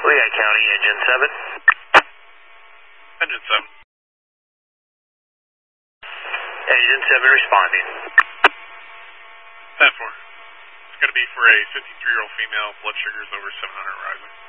Lehigh County, Engine 7. Engine 7. Engine 7 responding. 10-4. It's going to be for a 53-year-old female, blood sugars over 700 rising.